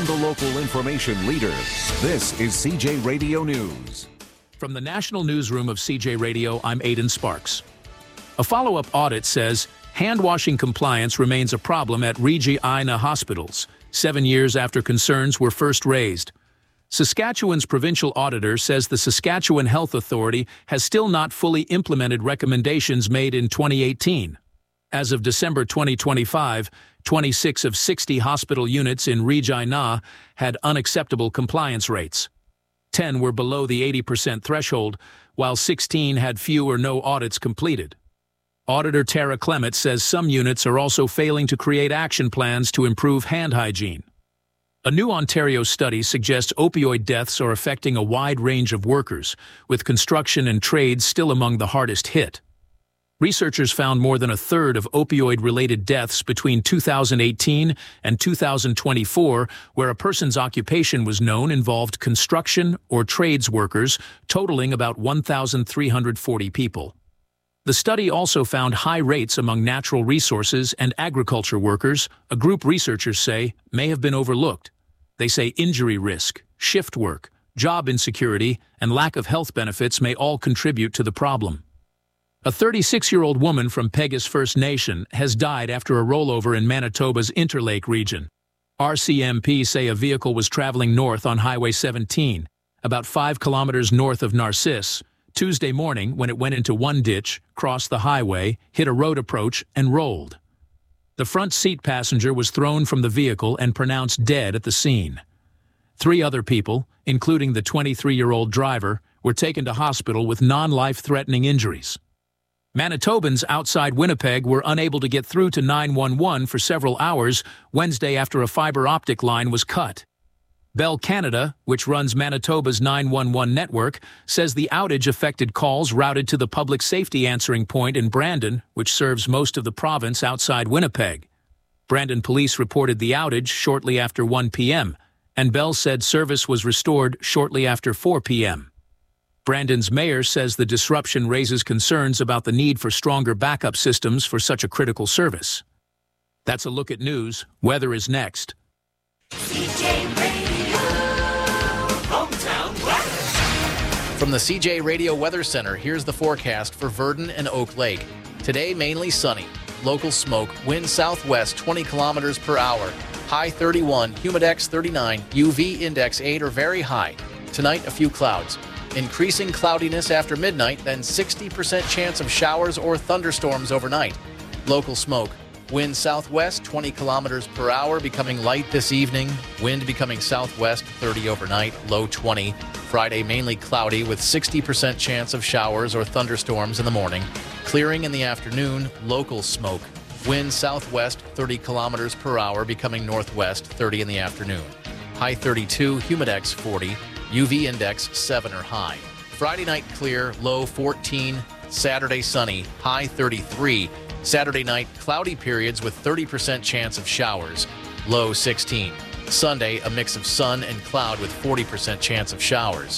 From the local information leader, this is CJ Radio News. From the National Newsroom of CJ Radio, I'm Aidan Sparks. A follow-up audit says hand-washing compliance remains a problem at Regina hospitals, 7 years after concerns were first raised. Saskatchewan's provincial auditor says the Saskatchewan Health Authority has still not fully implemented recommendations made in 2018. As of December 2025, 26 of 60 hospital units in Regina had unacceptable compliance rates. 10 were below the 80% threshold, while 16 had few or no audits completed. Auditor Tara Clement says some units are also failing to create action plans to improve hand hygiene. A new Ontario study suggests opioid deaths are affecting a wide range of workers, with construction and trades still among the hardest hit. Researchers found more than a third of opioid-related deaths between 2018 and 2024, where a person's occupation was known, involved construction or trades workers, totaling about 1,340 people. The study also found high rates among natural resources and agriculture workers, a group researchers say may have been overlooked. They say injury risk, shift work, job insecurity, and lack of health benefits may all contribute to the problem. A 36-year-old woman from Peguis First Nation has died after a rollover in Manitoba's Interlake region. RCMP say a vehicle was traveling north on Highway 17, about 5 kilometers north of Narcisse, Tuesday morning when it went into one ditch, crossed the highway, hit a road approach, and rolled. The front seat passenger was thrown from the vehicle and pronounced dead at the scene. 3 other people, including the 23-year-old driver, were taken to hospital with non-life-threatening injuries. Manitobans outside Winnipeg were unable to get through to 911 for several hours Wednesday after a fiber optic line was cut. Bell Canada, which runs Manitoba's 911 network, says the outage affected calls routed to the public safety answering point in Brandon, which serves most of the province outside Winnipeg. Brandon police reported the outage shortly after 1 p.m., and Bell said service was restored shortly after 4 p.m. Brandon's mayor says the disruption raises concerns about the need for stronger backup systems for such a critical service. That's a look at news. Weather is next. CJ Radio, hometown weather. From the CJ Radio Weather Center, here's the forecast for Virden and Oak Lake. Today, mainly sunny. Local smoke, wind southwest 20 kilometers per hour. High 31, humidex 39, UV index 8 or very high. Tonight, a few clouds. Increasing cloudiness after midnight, then 60% chance of showers or thunderstorms overnight. Local smoke. Wind southwest 20 kilometers per hour, becoming light this evening. Wind becoming southwest 30 overnight, low 20. Friday mainly cloudy with 60% chance of showers or thunderstorms in the morning. Clearing in the afternoon, local smoke. Wind southwest 30 kilometers per hour, becoming northwest 30 in the afternoon. High 32, humidex 40. UV index 7 or high. Friday night clear, low 14. Saturday sunny, high 33. Saturday night cloudy periods with 30% chance of showers, low 16. Sunday a mix of sun and cloud with 40% chance of showers.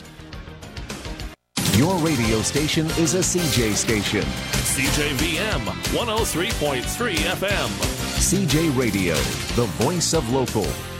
Your radio station is a CJ station. CJVM 103.3 FM. CJ Radio, the voice of local.